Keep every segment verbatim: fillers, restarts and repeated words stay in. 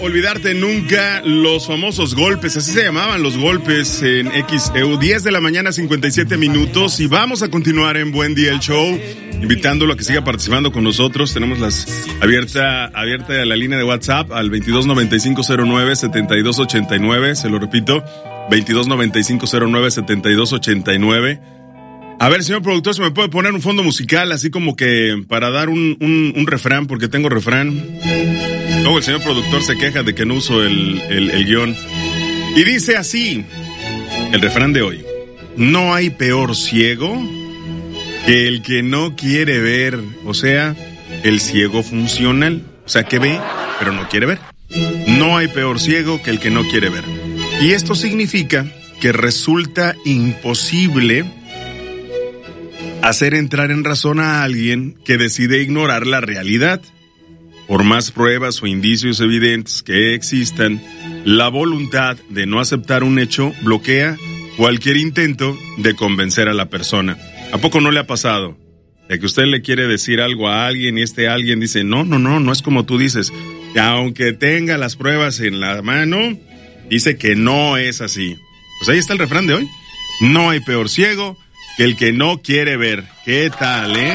Olvidarte nunca, los famosos golpes, así se llamaban los golpes en X E U, diez de la mañana, cincuenta y siete minutos, y vamos a continuar en Buen Día el Show, invitándolo a que siga participando con nosotros. Tenemos las abierta, abierta la línea de WhatsApp al veintidós noventa y cinco cero nueve setenta y dos ochenta y nueve, se lo repito, veintidós noventa y cinco cero nueve setenta y dos ochenta y nueve. A ver, señor productor, ¿se me puede poner un fondo musical así como que para dar un, un, un refrán? Porque tengo refrán. Luego el señor productor se queja de que no uso el, el, el guión. Y dice así, el refrán de hoy: no hay peor ciego que el que no quiere ver. O sea, el ciego funcional. O sea, que ve, pero no quiere ver. No hay peor ciego que el que no quiere ver. Y esto significa que resulta imposible hacer entrar en razón a alguien que decide ignorar la realidad. Por más pruebas o indicios evidentes que existan, la voluntad de no aceptar un hecho bloquea cualquier intento de convencer a la persona. ¿A poco no le ha pasado? De que usted le quiere decir algo a alguien y este alguien dice, no, no, no, no es como tú dices. Y aunque tenga las pruebas en la mano, dice que no es así. Pues ahí está el refrán de hoy. No hay peor ciego que el que no quiere ver. ¿Qué tal, eh?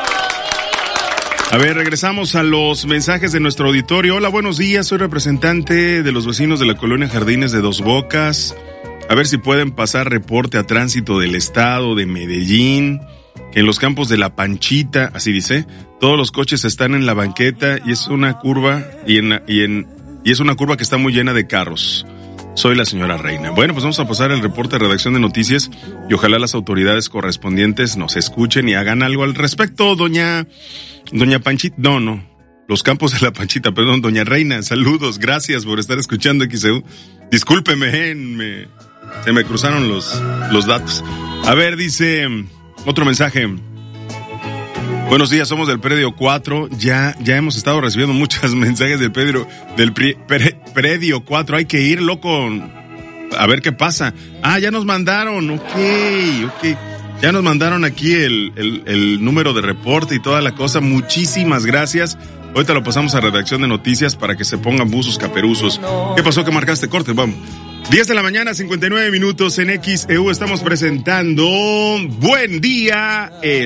A ver, regresamos a los mensajes de nuestro auditorio. Hola, buenos días, soy representante de los vecinos de la colonia Jardines de Dos Bocas. A ver si pueden pasar reporte a tránsito del estado de Medellín. En los campos de La Panchita, así dice, todos los coches están en la banqueta y es una curva y en, y en y es una curva que está muy llena de carros. Soy la señora Reina. Bueno, pues vamos a pasar el reporte de redacción de noticias y ojalá las autoridades correspondientes nos escuchen y hagan algo al respecto, doña, doña Panchita. No, no, los campos de La Panchita, perdón, doña Reina, saludos, gracias por estar escuchando X E U. Discúlpeme, eh, me, se me cruzaron los, los datos. A ver, dice otro mensaje. Buenos días, somos del predio cuatro, ya ya hemos estado recibiendo muchos mensajes del predio, del pre, pre, predio cuatro, hay que ir, loco, a ver qué pasa. Ah, ya nos mandaron, ok, ok, ya nos mandaron aquí el, el, el número de reporte y toda la cosa, muchísimas gracias. Ahorita lo pasamos a redacción de noticias para que se pongan buzos caperuzos. ¿Qué pasó que marcaste corte? Vamos. diez de la mañana, cincuenta y nueve minutos en X E U, estamos presentando Buen Día el